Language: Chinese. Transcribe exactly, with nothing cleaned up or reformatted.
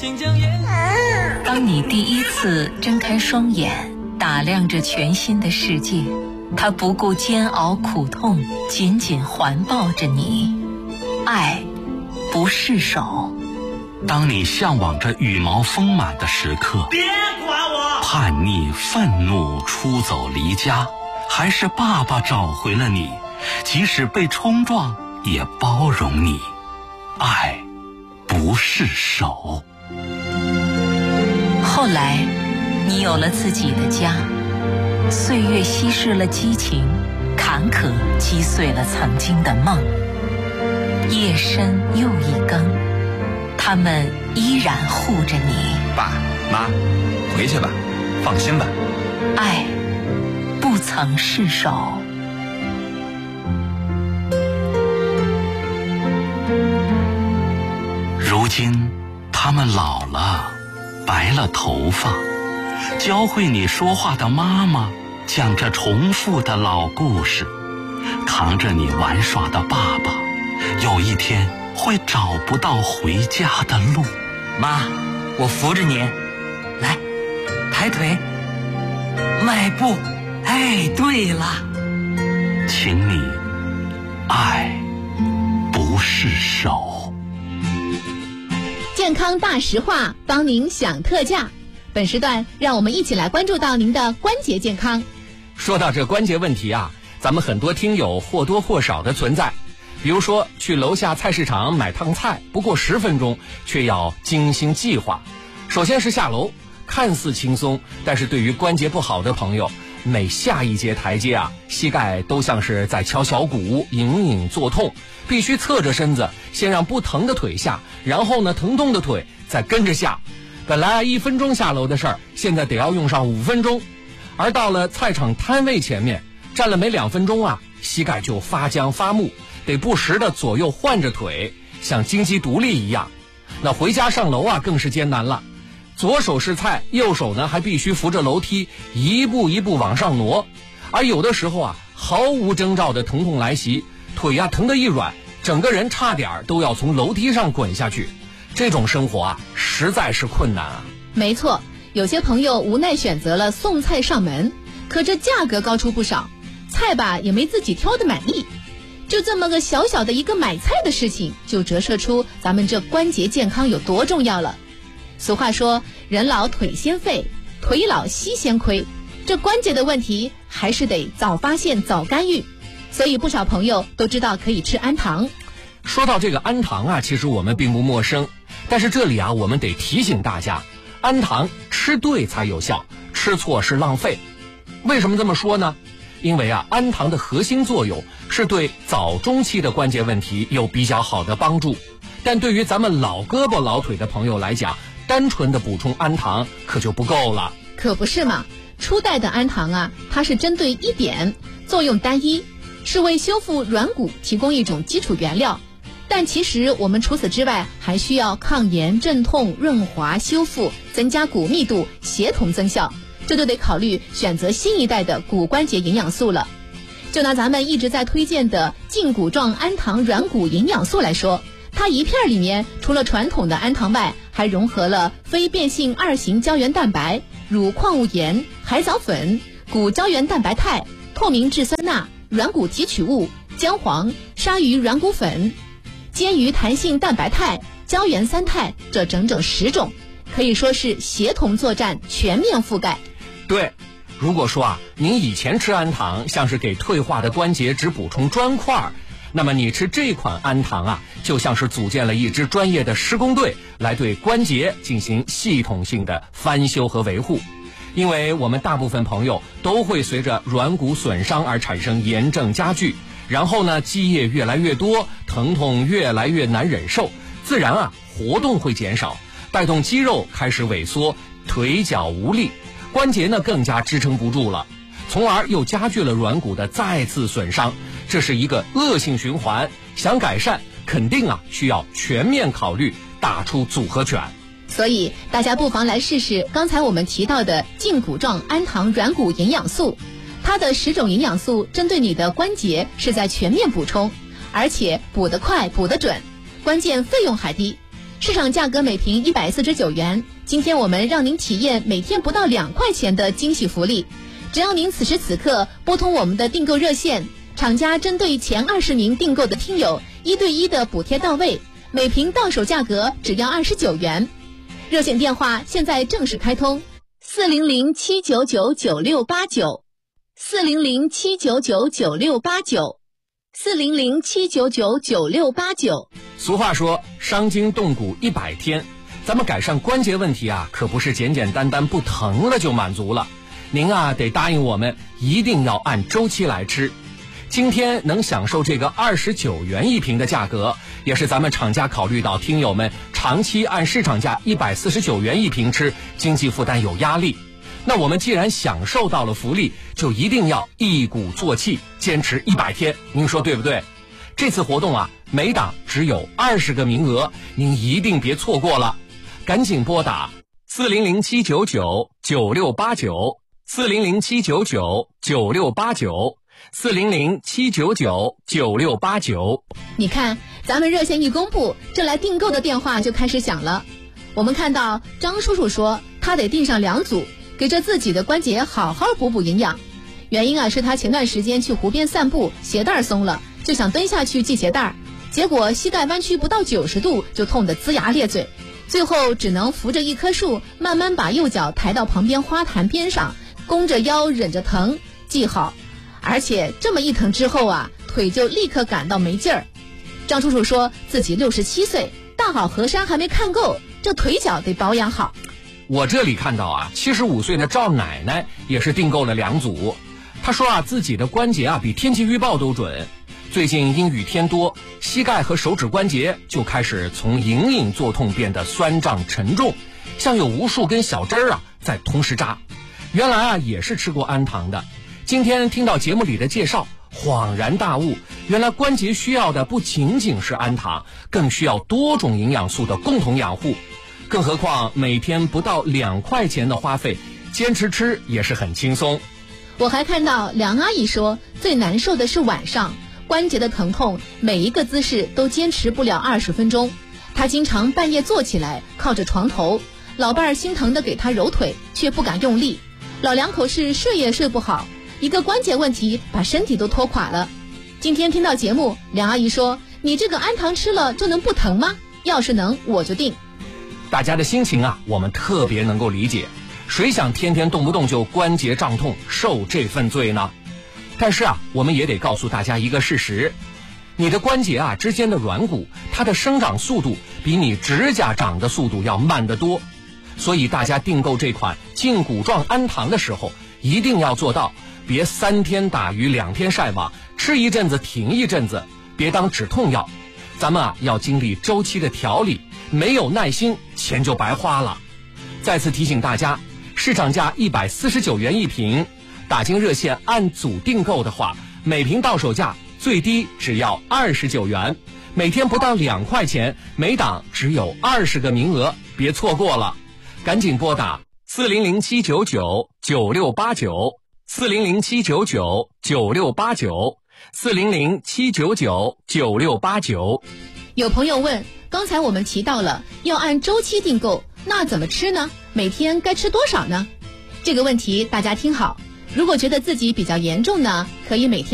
当你第一次睁开双眼，打量着全新的世界，它不顾煎熬苦痛，紧紧环抱着你。爱不释手。 当你向往着羽毛丰满的时刻， 别管我！ 叛逆愤怒出走离家，还是爸爸找回了你，即使被冲撞也包容你。爱不释手。 后来你有了自己的家，岁月稀释了激情，坎坷击碎了曾经的梦。夜深又一更，他们依然护着你。 爸妈，回去吧，放心吧。 爱不曾释手。 如今他们老了，白了头发，教会你说话的妈妈讲着重复的老故事，扛着你玩耍的爸爸有一天会找不到回家的路。 妈，我扶着你，来，抬腿，迈步。哎，对了， 请你爱不释手。 健康大实话，帮您享特价。本时段让我们一起来关注到您的关节健康。 说到这关节问题啊，咱们很多听友或多或少的存在。比如说去楼下菜市场买趟菜，不过十分钟，却要精心计划。首先是下楼，看似轻松，但是对于关节不好的朋友，每下一节台阶啊，膝盖都像是在敲小鼓，隐隐作痛，必须侧着身子，先让不疼的腿下，然后呢，疼痛的腿再跟着下。本来一分钟下楼的事儿，现在得要用上五分钟。而到了菜场摊位前面，站了没两分钟啊，膝盖就发僵发木，得不时的左右换着腿，像金鸡独立一样。那回家上楼啊，更是艰难了。左手是菜，右手呢还必须扶着楼梯一步一步往上挪，而有的时候啊，毫无征兆的疼痛来袭，腿啊疼得一软，整个人差点都要从楼梯上滚下去。这种生活啊，实在是困难啊。 没错，有些朋友无奈选择了送菜上门，可这价格高出不少，菜吧也没自己挑得满意。就这么个小小的一个买菜的事情，就折射出咱们这关节健康有多重要了。俗话说，人老腿先废，腿老膝先亏，这关节的问题还是得早发现早干预。所以不少朋友都知道可以吃氨糖。 说到这个氨糖啊，其实我们并不陌生，但是这里啊，我们得提醒大家，氨糖吃对才有效，吃错是浪费。为什么这么说呢？因为啊，氨糖的核心作用是对早中期的关节问题有比较好的帮助，但对于咱们老胳膊老腿的朋友来讲，单纯的补充氨糖可就不够了。 可不是嘛，初代的氨糖啊，它是针对一点，作用单一，是为修复软骨提供一种基础原料。但其实我们除此之外，还需要抗炎、镇痛、润滑、修复，增加骨密度，协同增效。这就得考虑选择新一代的骨关节营养素了。就拿咱们一直在推荐的胫骨状氨糖软骨营养素来说，它一片里面除了传统的氨糖外，还融合了非变性二型胶原蛋白、乳矿物盐、海藻粉、骨胶原蛋白肽、透明质酸钠、软骨提取物、姜黄、鲨鱼软骨粉、煎鱼弹性蛋白肽、胶原三肽，这整整十种，可以说是协同作战，全面覆盖。 对，如果说啊，您以前吃氨糖像是给退化的关节只补充砖块，那么你吃这款氨糖啊，就像是组建了一支专业的施工队，来对关节进行系统性的翻修和维护。因为我们大部分朋友都会随着软骨损伤而产生炎症加剧，然后呢，积液越来越多，疼痛越来越难忍受，自然啊，活动会减少，带动肌肉开始萎缩，腿脚无力，关节呢更加支撑不住了，从而又加剧了软骨的再次损伤，这是一个恶性循环。想改善，肯定啊需要全面考虑，打出组合拳。 所以大家不妨来试试刚才我们提到的胫骨状氨糖软骨营养素，它的十种营养素针对你的关节是在全面补充，而且补得快补得准，关键费用还低。 市场价格每瓶一百四十九元。今天我们让您体验每天不到两块钱的惊喜福利，只要您此时此刻拨通我们的订购热线，厂家针对前二十名订购的听友一对一的补贴到位，每瓶到手价格只要二十九元。热线电话现在正式开通：四零零七九九九六八九，四零零七九九九六八九，四零零七九九九六八九。 俗话说，伤筋动骨一百天，咱们改善关节问题啊，可不是简简单单不疼了就满足了。您啊，得答应我们，一定要按周期来吃。今天能享受这个二十九元一瓶的价格，也是咱们厂家考虑到听友们长期按市场价一百四十九元一瓶吃，经济负担有压力。那我们既然享受到了福利，就一定要一鼓作气，坚持一百天。您说对不对？这次活动啊，每档只有二十个名额，您一定别错过了。赶紧拨打四零零七九九九六八九，四零零七九九九六八九，四零零七九九九六八九。 你看，咱们热线一公布，这来订购的电话就开始响了。我们看到张叔叔说，他得订上两组，给这自己的关节好好补补营养。原因啊，是他前段时间去湖边散步，鞋带松了，就想蹲下去系鞋带，结果膝盖弯曲不到九十度，就痛得龇牙咧嘴，最后只能扶着一棵树，慢慢把右脚抬到旁边花坛边上，弓着腰忍着疼系好。而且这么一疼之后啊，腿就立刻感到没劲儿。张叔叔说自己六十七岁，大好河山还没看够，这腿脚得保养好。 我这里看到啊，七十五岁的赵奶奶也是订购了两组。她说啊，自己的关节啊比天气预报都准。最近因雨天多，膝盖和手指关节就开始从隐隐作痛变得酸胀沉重，像有无数根小针儿啊在同时扎。原来啊也是吃过氨糖的。今天听到节目里的介绍，恍然大悟，原来关节需要的不仅仅是氨糖，更需要多种营养素的共同养护。更何况每天不到两块钱的花费，坚持吃也是很轻松。 我还看到梁阿姨说，最难受的是晚上关节的疼痛，每一个姿势都坚持不了二十分钟。她经常半夜坐起来，靠着床头，老伴儿心疼地给她揉腿，却不敢用力。老两口是睡也睡不好，一个关节问题把身体都拖垮了。今天听到节目，梁阿姨说，你这个氨糖吃了就能不疼吗？要是能，我就定。 大家的心情啊，我们特别能够理解。谁想天天动不动就关节胀痛，受这份罪呢？但是啊，我们也得告诉大家一个事实，你的关节啊之间的软骨，它的生长速度比你指甲长的速度要慢得多。所以大家订购这款胫骨状氨糖的时候，一定要做到，别三天打鱼两天晒网，吃一阵子停一阵子，别当止痛药。咱们啊要经历周期的调理，没有耐心，钱就白花了。再次提醒大家，市场价一百四十九元一瓶，打进热线按组订购的话，每瓶到手价最低只要二十九元，每天不到两块钱，每档只有二十个名额，别错过了。赶紧拨打四零零七九九九六八九，四零零七九九九六八九，四零零七九九九六八九。 有朋友问，刚才我们提到了要按周期订购，那怎么吃呢？每天该吃多少呢？这个问题大家听好，如果觉得自己比较严重呢，可以每天